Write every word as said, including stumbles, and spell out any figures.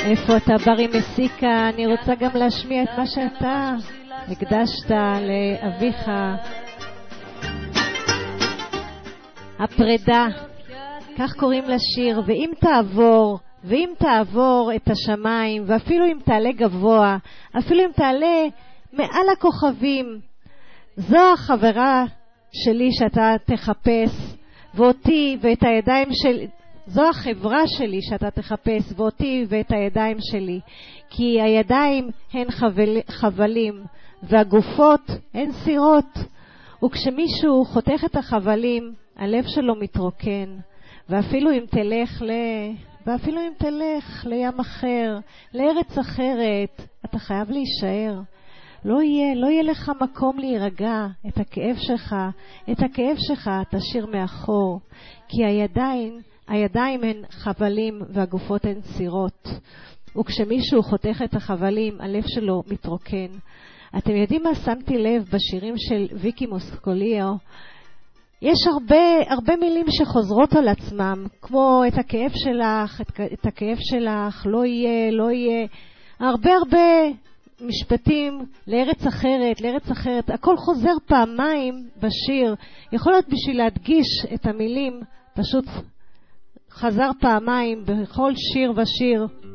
איפה אתה ברי מסיקה? אני רוצה גם להשמיע את מה שאתה הקדשת לאביך. הפרידה, כך קוראים לשיר. ואם תעבור, ואם תעבור את השמיים, ואפילו אם תעלה גבוה, אפילו אם תעלה מעל הכוכבים, זו החברה שלי שאתה תחפש, ואותי ואת הידיים שלי, זו החברה שלי שאתה תחפש, ואותי ואת הידיים שלי. כי הידיים הן חבל, חבלים, והגופות הן סירות. וכשמישהו חותך את החבלים, הלב שלו מתרוקן. ואפילו אם תלך ל... ואפילו אם תלך לים אחר, לארץ אחרת, אתה חייב להישאר. לא יהיה, לא יהיה לך מקום להירגע. את הכאב שלך, את הכאב שלך תשאיר מאחור. כי הידיים, הידיים הן חבלים והגופות הן סירות. וכשמישהו חותך את החבלים, הלב שלו מתרוקן. אתם יודעים מה שמתי לב בשירים של ויקי מוסקוליו? יש הרבה, הרבה מילים שחוזרות על עצמם, כמו את הכאב שלך, את, את הכאב שלך, לא יהיה, לא יהיה. הרבה הרבה משפטים לארץ אחרת, לארץ אחרת. הכל חוזר פעמיים בשיר. יכול להיות בשביל להדגיש את המילים, פשוט חזר פעמיים בכל שיר ושיר.